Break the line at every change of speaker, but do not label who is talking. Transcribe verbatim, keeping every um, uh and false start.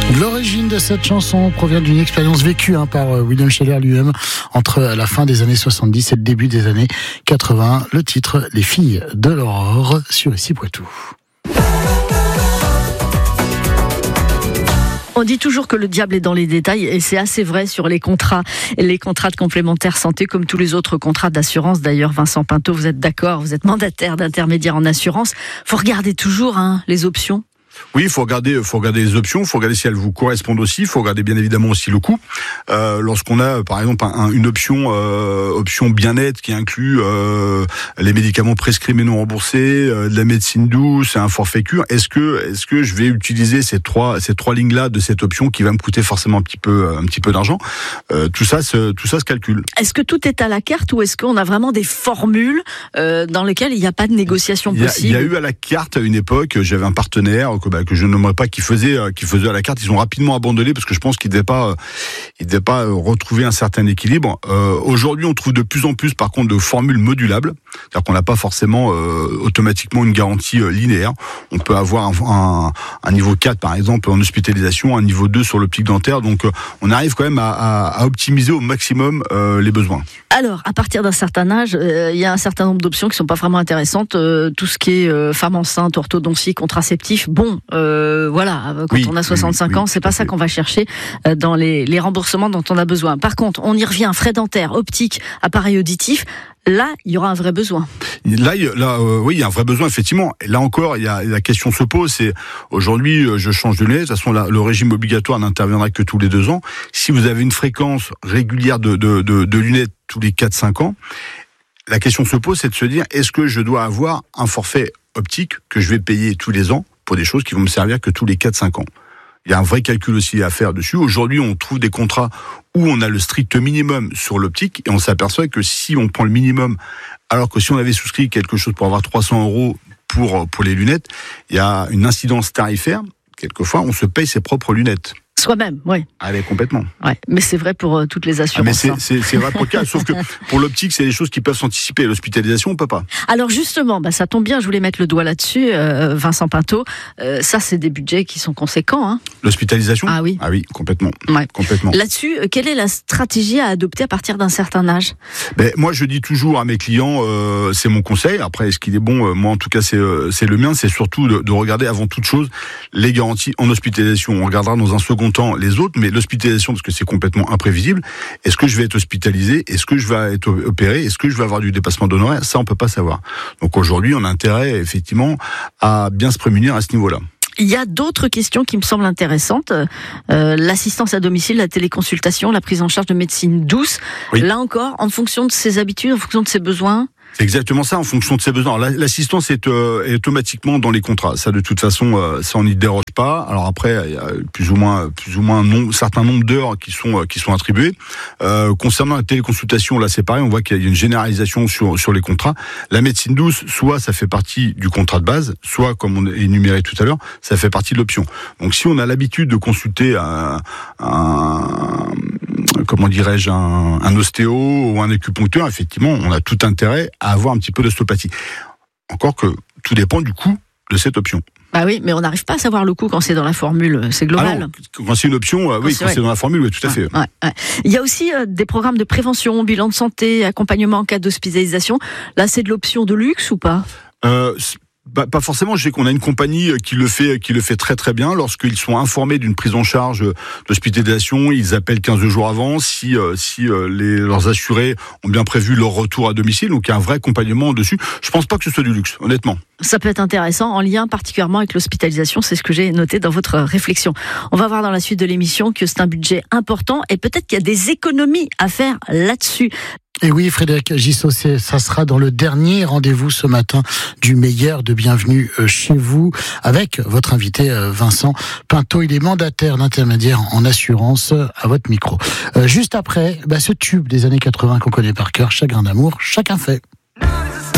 L'origine de cette chanson provient d'une expérience vécue hein, par William Sheller lui-même entre la fin des années soixante-dix et le début des années quatre-vingts. Le titre « Les filles de l'aurore » sur Ici Poitou.
On dit toujours que le diable est dans les détails et c'est assez vrai sur les contrats. Les contrats de complémentaire santé comme tous les autres contrats d'assurance. D'ailleurs, Vincent Pinto, vous êtes d'accord, vous êtes mandataire d'intermédiaire en assurance. Faut regarder toujours hein, les options.
Oui, il faut regarder, faut regarder les options, il faut regarder si elles vous correspondent aussi, il faut regarder bien évidemment aussi le coût. Euh, lorsqu'on a par exemple un, une option, euh, option bien-être qui inclut euh, les médicaments prescrits mais non remboursés, euh, de la médecine douce, un forfait cure, est-ce que, est-ce que je vais utiliser ces trois, ces trois lignes-là de cette option qui va me coûter forcément un petit peu, un petit peu d'argent? euh, Tout ça, se, tout ça se calcule.
Est-ce que tout est à la carte ou est-ce qu'on a vraiment des formules euh, dans lesquelles il n'y a pas de négociation
il y a,
possible?
Il y a eu à la carte à une époque, j'avais un partenaire que, bah, que je ne nommerai pas qui faisait, qui faisait à la carte. Ils ont rapidement abandonné parce que je pense qu'ils ne devaient pas, ils devaient pas retrouver un certain équilibre. Euh, aujourd'hui, on trouve de plus en plus, par contre, de formules modulables. C'est-à-dire qu'on n'a pas forcément euh, automatiquement une garantie euh, linéaire. On peut avoir un, un, un niveau quatre, par exemple, en hospitalisation, un niveau deux sur l'optique dentaire. Donc, euh, on arrive quand même à, à, à optimiser au maximum euh, les besoins.
Alors, à partir d'un certain âge, il euh, y a un certain nombre d'options qui sont pas vraiment intéressantes. Euh, tout ce qui est euh, femme enceinte, orthodontie, contraceptif, bon, euh, voilà, quand oui, on a soixante-cinq oui, ans, oui, c'est pas ça qu'on va chercher euh, dans les, les remboursements dont on a besoin. Par contre, on y revient, frais dentaires, optique, appareil auditif. Là, il y aura un vrai besoin.
Là, là euh, oui, il y a un vrai besoin, effectivement. Et là encore, il y a, la question se pose, c'est aujourd'hui, je change de lunettes. De toute façon, la, le régime obligatoire n'interviendra que tous les deux ans. Si vous avez une fréquence régulière de, de, de, de lunettes tous les quatre cinq ans, la question se pose, c'est de se dire, est-ce que je dois avoir un forfait optique que je vais payer tous les ans pour des choses qui vont me servir que tous les quatre cinq ans? Il y a un vrai calcul aussi à faire dessus. Aujourd'hui, on trouve des contrats où on a le strict minimum sur l'optique et on s'aperçoit que si on prend le minimum, alors que si on avait souscrit quelque chose pour avoir trois cents euros pour, pour les lunettes, il y a une incidence tarifaire. Quelquefois, on se paye ses propres lunettes.
Soi-même, oui.
Allez, complètement.
Ouais, mais c'est vrai pour euh, toutes les assurances.
Ah, mais c'est, c'est, c'est vrai pour le cas, sauf que pour l'optique, c'est des choses qui peuvent s'anticiper. L'hospitalisation, on peut pas.
Alors justement, bah, ça tombe bien, je voulais mettre le doigt là-dessus, euh, Vincent Pinto. Euh, ça, c'est des budgets qui sont conséquents. Hein.
L'hospitalisation ?
Ah oui.
Ah oui, complètement.
Ouais.
complètement.
Là-dessus, euh, quelle est la stratégie à adopter à partir d'un certain âge ?
Ben, moi, je dis toujours à mes clients, euh, c'est mon conseil. Après, est-ce qu'il est bon ? euh, Moi, en tout cas, c'est, euh, c'est le mien. C'est surtout de, de regarder avant toute chose les garanties en hospitalisation. On regardera dans un second temps les autres, mais l'hospitalisation, parce que c'est complètement imprévisible. Est-ce que je vais être hospitalisé ? Est-ce que je vais être opéré ? Est-ce que je vais avoir du dépassement d'honoraires ? Ça, on peut pas savoir. Donc aujourd'hui, on a intérêt, effectivement, à bien se prémunir à ce niveau-là.
Il y a d'autres questions qui me semblent intéressantes. Euh, l'assistance à domicile, la téléconsultation, la prise en charge de médecine douce. Oui. Là encore, en fonction de ses habitudes, en fonction de ses besoins.
C'est exactement ça, en fonction de ses besoins. Alors, l'assistance est, euh, est automatiquement dans les contrats. Ça, de toute façon, euh, ça on n'y déroge pas. Alors après, il y a plus ou moins, plus ou moins un nombre, certain nombre d'heures qui sont, qui sont attribuées. Euh, concernant la téléconsultation, là, c'est pareil. On voit qu'il y a une généralisation sur, sur les contrats. La médecine douce, soit ça fait partie du contrat de base, soit, comme on a énuméré tout à l'heure, ça fait partie de l'option. Donc, si on a l'habitude de consulter un, un comment dirais-je, un, un ostéo ou un acupuncteur, effectivement, on a tout intérêt à avoir un petit peu d'ostéopathie. Encore que tout dépend du coût de cette option.
Bah oui, mais on n'arrive pas à savoir le coût quand c'est dans la formule, c'est global.
Ah non, quand c'est une option, euh, oui, quand, quand c'est dans la formule, oui, tout à
ouais,
fait.
Ouais, ouais. Il y a aussi euh, des programmes de prévention, bilan de santé, accompagnement en cas d'hospitalisation. Là, c'est de l'option de luxe ou pas ?
euh, Bah, pas forcément. Je sais qu'on a une compagnie qui le fait, qui le fait très très bien. Lorsqu'ils sont informés d'une prise en charge d'hospitalisation, ils appellent quinze jours avant. Si euh, si euh, les, leurs assurés ont bien prévu leur retour à domicile, donc il y a un vrai accompagnement dessus. Je pense pas que ce soit du luxe, honnêtement.
Ça peut être intéressant en lien particulièrement avec l'hospitalisation. C'est ce que j'ai noté dans votre réflexion. On va voir dans la suite de l'émission que c'est un budget important et peut-être qu'il y a des économies à faire là-dessus.
Et oui, Frédéric Gissot, ça sera dans le dernier rendez-vous ce matin du meilleur de Bienvenue chez vous avec votre invité Vincent Pinto. Il est mandataire d'intermédiaire en assurance à votre micro. Euh, juste après, bah, ce tube des années quatre-vingts qu'on connaît par cœur, Chagrin d'amour, chacun fait.